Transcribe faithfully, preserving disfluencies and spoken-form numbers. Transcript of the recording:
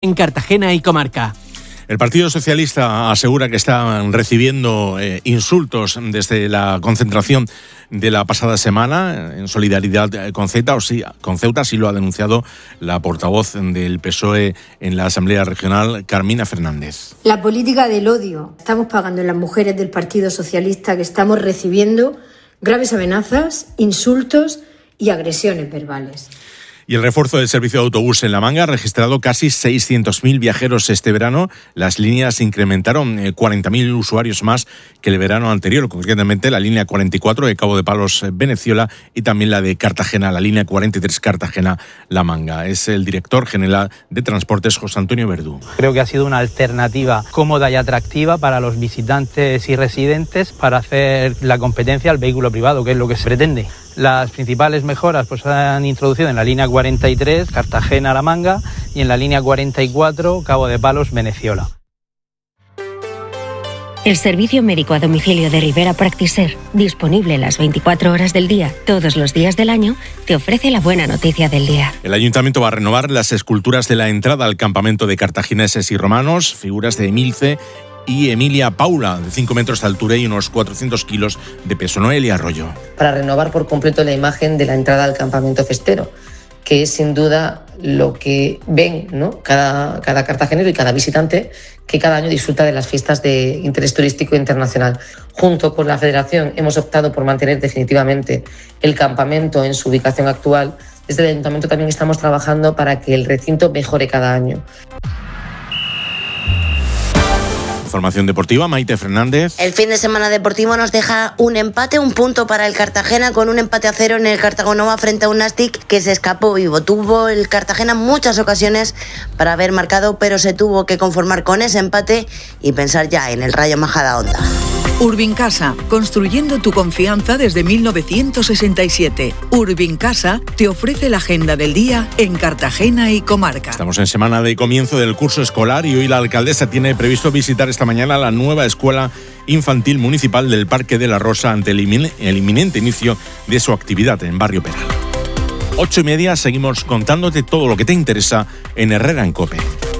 en Cartagena y comarca. El Partido Socialista asegura que están recibiendo eh, insultos desde la concentración de la pasada semana en solidaridad con Ceuta, o sí, con Ceuta, así lo ha denunciado la portavoz del P S O E en la Asamblea Regional, Carmina Fernández. La política del odio. Estamos pagando en las mujeres del Partido Socialista que estamos recibiendo graves amenazas, insultos y agresiones verbales. Y el refuerzo del servicio de autobús en La Manga ha registrado casi seiscientos mil viajeros este verano. Las líneas incrementaron cuarenta mil usuarios más que el verano anterior, concretamente la línea cuarenta y cuatro de Cabo de Palos Veneciola y también la de Cartagena, la línea cuarenta y tres Cartagena-La Manga. Es el director general de Transportes, José Antonio Verdú. Creo que ha sido una alternativa cómoda y atractiva para los visitantes y residentes para hacer la competencia al vehículo privado, que es lo que se pretende. Las principales mejoras pues, se han introducido en la línea cuarenta y tres, Cartagena-La Manga, y en la línea cuarenta y cuatro, Cabo de Palos, Veneciola. El servicio médico a domicilio de Rivera Practiser, disponible las veinticuatro horas del día, todos los días del año, te ofrece la buena noticia del día. El Ayuntamiento va a renovar las esculturas de la entrada al campamento de cartagineses y romanos, figuras de Emilce y Emilia Paula, de cinco metros de altura y unos cuatrocientos kilos de peso. Noelia Arroyo. Para renovar por completo la imagen de la entrada al campamento festero, que es sin duda lo que ven, ¿no? cada, cada cartagenero y cada visitante que cada año disfruta de las fiestas de interés turístico internacional. Junto con la Federación hemos optado por mantener definitivamente el campamento en su ubicación actual. Desde el Ayuntamiento también estamos trabajando para que el recinto mejore cada año. Información deportiva, Maite Fernández. El fin de semana deportivo nos deja un empate, un punto para el Cartagena, con un empate a cero en el Cartagonova frente a un Nastic que se escapó vivo. Tuvo el Cartagena muchas ocasiones para haber marcado, pero se tuvo que conformar con ese empate y pensar ya en el Rayo Majadahonda. Urbincasa, construyendo tu confianza desde mil novecientos sesenta y siete. Urbincasa te ofrece la agenda del día en Cartagena y comarca. Estamos en semana de comienzo del curso escolar y hoy la alcaldesa tiene previsto visitar esta mañana la nueva escuela infantil municipal del Parque de la Rosa ante el inminente inicio de su actividad en Barrio Peral. Ocho y media, seguimos contándote todo lo que te interesa en Herrera en COPE.